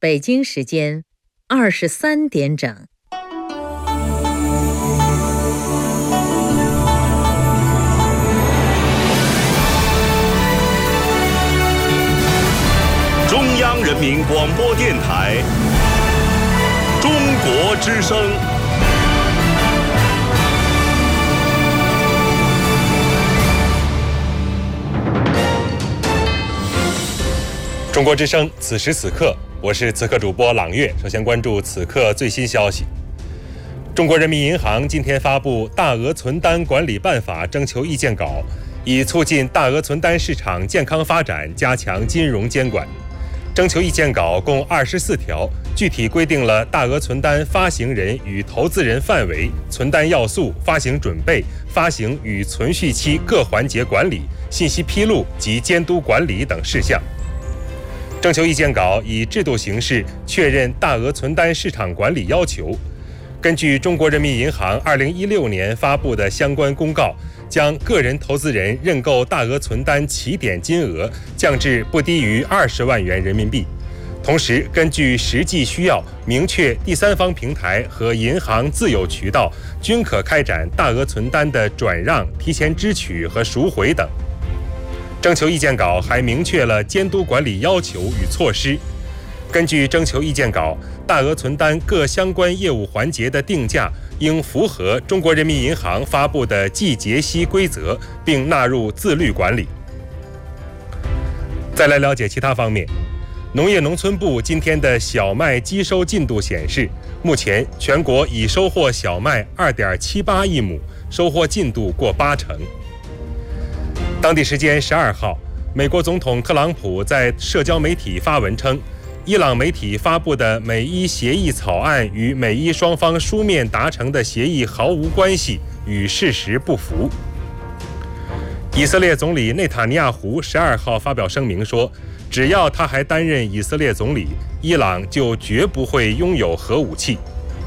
北京时间23点整。 中央人民广播电台中国之声。中国之声，此时此刻，我是此刻主播朗月。首先关注此刻最新消息。中国人民银行今天发布《大额存单管理办法》征求意见稿，以促进大额存单市场健康发展，加强金融监管。征求意见稿共24条，具体规定了大额存单发行人与投资人范围、存单要素、发行准备、发行与存续期各环节管理、信息披露及监督管理等事项。征求意见稿以制度形式确认大额存单市场管理要求。根据中国人民银行2016年发布的相关公告，将个人投资人认购大额存单起点金额降至不低于20万元人民币。同时，根据实际需要，明确第三方平台和银行自有渠道均可开展大额存单的转让、提前支取和赎回等。征求意见稿还明确了监督管理要求与措施。根据征求意见稿，大额存单各相关业务环节的定价应符合中国人民银行发布的季节息规则，并纳入自律管理。再来了解其他方面。农业农村部今天的小麦机收进度显示，目前全国已收获小麦2.78亿亩，收获进度过80%。当地时间12号，美国总统特朗普在社交媒体发文称，伊朗媒体发布的美伊协议草案与美伊双方书面达成的协议毫无关系，与事实不符。以色列总理内塔尼亚胡12号发表声明说，只要他还担任以色列总理，伊朗就绝不会拥有核武器。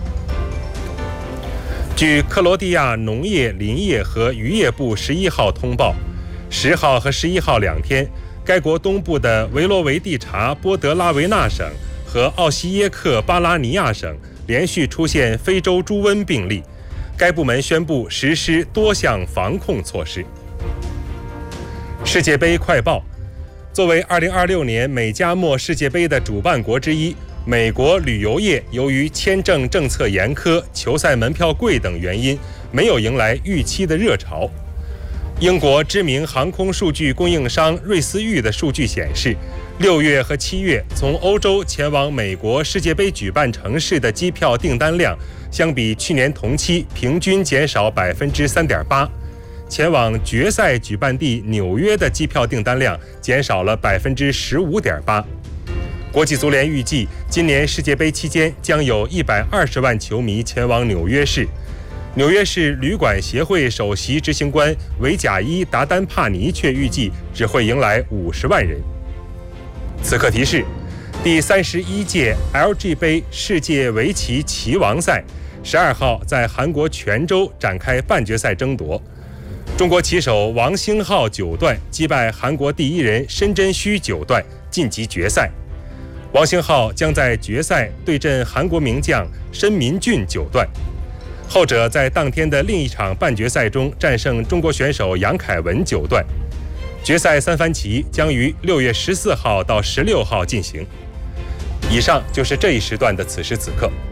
据克罗地亚农业、林业和渔业部11号通报，10号和11号2天，该国东部的维罗维蒂察波德拉维纳省和奥西耶克巴拉尼亚省连续出现非洲猪瘟病例，该部门宣布实施多项防控措施。世界杯快报。作为2026年美加墨世界杯的主办国之一，美国旅游业由于签证政策严苛、球赛门票贵等原因，没有迎来预期的热潮。英国知名航空数据供应商瑞思域的数据显示，6月和7月从欧洲前往美国世界杯举办城市的机票订单量，相比去年同期平均减少3.8%。前往决赛举办地纽约的机票订单量减少了15.8%。国际足联预计，今年世界杯期间将有120万球迷前往纽约市。纽约市旅馆协会首席执行官维贾伊达丹帕尼却预计只会迎来50万人。此刻提示：第31届 LG 杯世界围棋棋王赛12号在韩国全州展开半决赛争夺。中国棋手王星浩9段击败韩国第一人申真谞9段晋级决赛。王星浩将在决赛对阵韩国名将申民俊9段，后者在当天的另一场半决赛中战胜中国选手杨凯文9段。决赛3番棋将于6月14号到16号进行。以上就是这一时段的此时此刻。